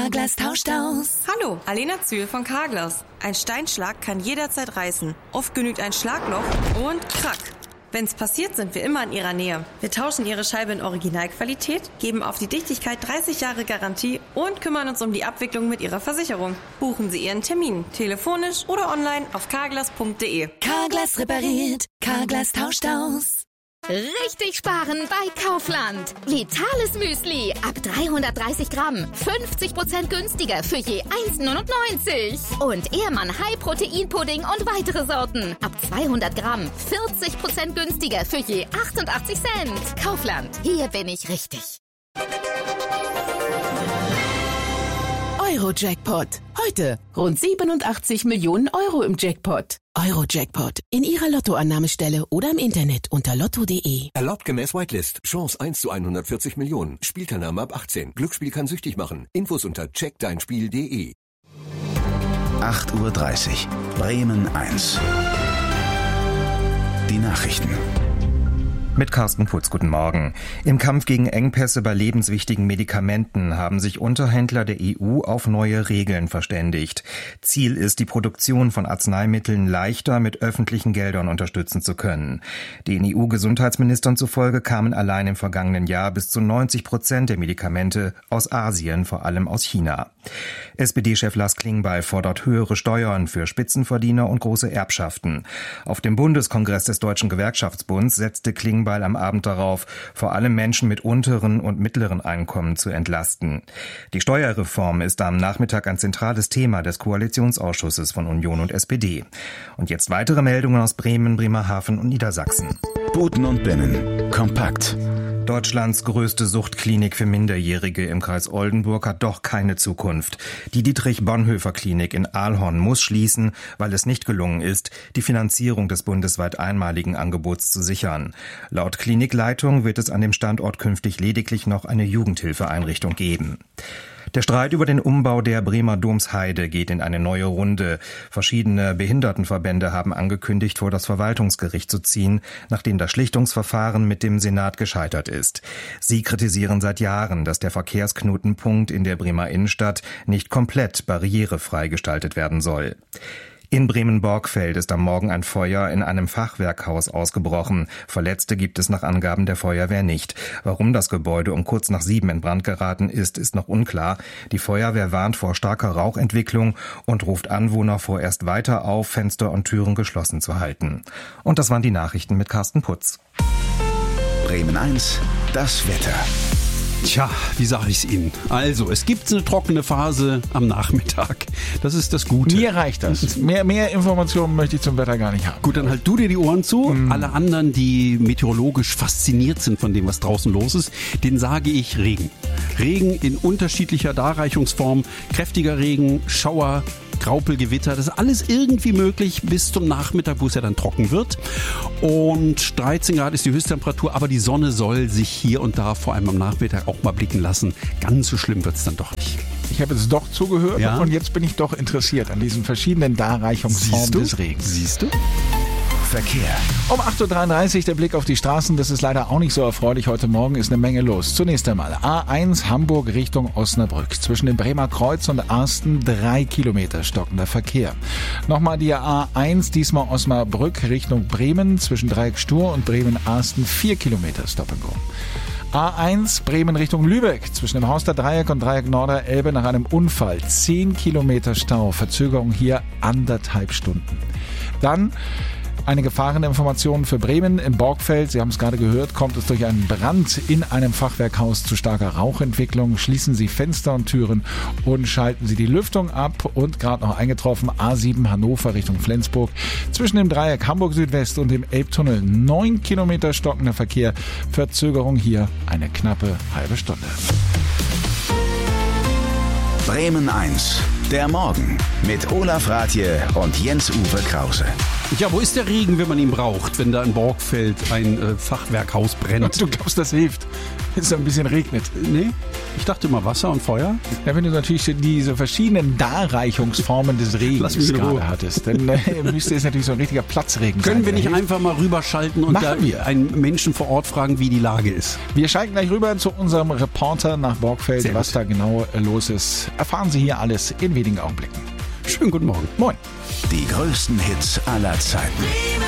Carglass tauscht aus. Hallo, Alena Zühl von Carglass. Ein Steinschlag kann jederzeit reißen. Oft genügt ein Schlagloch und krack. Wenn's passiert, sind wir immer in Ihrer Nähe. Wir tauschen Ihre Scheibe in Originalqualität, geben auf die Dichtigkeit 30 Jahre Garantie und kümmern uns um die Abwicklung mit Ihrer Versicherung. Buchen Sie Ihren Termin, telefonisch oder online auf carglass.de. Carglass repariert, Carglass tauscht aus. Richtig sparen bei Kaufland. Vitales Müsli ab 330 Gramm. 50% günstiger für je 1,99. Und Ehrmann High Protein Pudding und weitere Sorten ab 200 Gramm. 40% günstiger für je 88 Cent. Kaufland, hier bin ich richtig. Euro-Jackpot. Heute rund 87 Millionen Euro im Jackpot. Euro-Jackpot. In Ihrer Lottoannahmestelle oder im Internet unter lotto.de. Erlaubt gemäß Whitelist. Chance 1 zu 140 Millionen. Spielteilnahme ab 18. Glücksspiel kann süchtig machen. Infos unter checkdeinspiel.de. 8:30 Uhr. Bremen 1. Die Nachrichten. Mit Carsten Putz, guten Morgen. Im Kampf gegen Engpässe bei lebenswichtigen Medikamenten haben sich Unterhändler der EU auf neue Regeln verständigt. Ziel ist, die Produktion von Arzneimitteln leichter mit öffentlichen Geldern unterstützen zu können. Den EU-Gesundheitsministern zufolge kamen allein im vergangenen Jahr bis zu 90% der Medikamente aus Asien, vor allem aus China. SPD-Chef Lars Klingbeil fordert höhere Steuern für Spitzenverdiener und große Erbschaften. Auf dem Bundeskongress des Deutschen Gewerkschaftsbunds setzte Klingbeil am Abend darauf, vor allem Menschen mit unteren und mittleren Einkommen zu entlasten. Die Steuerreform ist am Nachmittag ein zentrales Thema des Koalitionsausschusses von Union und SPD. Und jetzt weitere Meldungen aus Bremen, Bremerhaven und Niedersachsen. Buten und Binnen. Kompakt. Deutschlands größte Suchtklinik für Minderjährige im Kreis Oldenburg hat doch keine Zukunft. Die Dietrich-Bonhoeffer-Klinik in Ahlhorn muss schließen, weil es nicht gelungen ist, die Finanzierung des bundesweit einmaligen Angebots zu sichern. Laut Klinikleitung wird es an dem Standort künftig lediglich noch eine Jugendhilfeeinrichtung geben. Der Streit über den Umbau der Bremer Domsheide geht in eine neue Runde. Verschiedene Behindertenverbände haben angekündigt, vor das Verwaltungsgericht zu ziehen, nachdem das Schlichtungsverfahren mit dem Senat gescheitert ist. Sie kritisieren seit Jahren, dass der Verkehrsknotenpunkt in der Bremer Innenstadt nicht komplett barrierefrei gestaltet werden soll. In Bremen-Borgfeld ist am Morgen ein Feuer in einem Fachwerkhaus ausgebrochen. Verletzte gibt es nach Angaben der Feuerwehr nicht. Warum das Gebäude um kurz nach 7 in Brand geraten ist, ist noch unklar. Die Feuerwehr warnt vor starker Rauchentwicklung und ruft Anwohner vorerst weiter auf, Fenster und Türen geschlossen zu halten. Und das waren die Nachrichten mit Carsten Putz. Bremen 1, das Wetter. Tja, wie sage ich es Ihnen? Also, es gibt eine trockene Phase am Nachmittag. Das ist das Gute. Mir reicht das. Mehr Informationen möchte ich zum Wetter gar nicht haben. Gut, dann halt du dir die Ohren zu. Alle anderen, die meteorologisch fasziniert sind von dem, was draußen los ist, denen sage ich Regen. Regen in unterschiedlicher Darreichungsform. Kräftiger Regen, Schauer, Graupelgewitter, das ist alles irgendwie möglich bis zum Nachmittag, wo es ja dann trocken wird. Und 13 Grad ist die Höchsttemperatur, aber die Sonne soll sich hier und da vor allem am Nachmittag auch mal blicken lassen. Ganz so schlimm wird es dann doch nicht. Ich habe jetzt doch zugehört und jetzt bin ich doch interessiert an diesen verschiedenen Darreichungsformen des Regens. Siehst du? Verkehr. Um 8:33 Uhr der Blick auf die Straßen. Das ist leider auch nicht so erfreulich. Heute Morgen ist eine Menge los. Zunächst einmal A1 Hamburg Richtung Osnabrück. Zwischen dem Bremer Kreuz und Arsten 3 Kilometer stockender Verkehr. Nochmal die A1, diesmal Osnabrück Richtung Bremen. Zwischen Dreieck Stur und Bremen-Arsten 4 Kilometer Stop and Go. A1 Bremen Richtung Lübeck. Zwischen dem Haus der Dreieck und Dreieck Norderelbe nach einem Unfall 10 Kilometer Stau. Verzögerung hier 1,5 Stunden. Dann eine Gefahreninformation für Bremen. In Borgfeld, Sie haben es gerade gehört, kommt es durch einen Brand in einem Fachwerkhaus zu starker Rauchentwicklung. Schließen Sie Fenster und Türen und schalten Sie die Lüftung ab. Und gerade noch eingetroffen, A7 Hannover Richtung Flensburg. Zwischen dem Dreieck Hamburg Südwest und dem Elbtunnel 9 Kilometer stockender Verkehr. Verzögerung hier eine knappe halbe Stunde. Bremen 1, der Morgen mit Olaf Rathje und Jens-Uwe Krause. Ja, wo ist der Regen, wenn man ihn braucht, wenn da in Borgfeld ein Fachwerkhaus brennt? Du glaubst, das hilft, wenn es ein bisschen regnet? Nee, ich dachte immer Wasser und Feuer. Ja, wenn du natürlich diese verschiedenen Darreichungsformen des Regens gerade hattest, dann müsste es natürlich so ein richtiger Platzregen sein. Können wir nicht einfach mal rüberschalten und da einen Menschen vor Ort fragen, wie die Lage ist? Wir schalten gleich rüber zu unserem Reporter nach Borgfeld. Was da genau los ist, erfahren Sie hier alles in wenigen Augenblicken. Schönen guten Morgen. Moin. Die größten Hits aller Zeiten.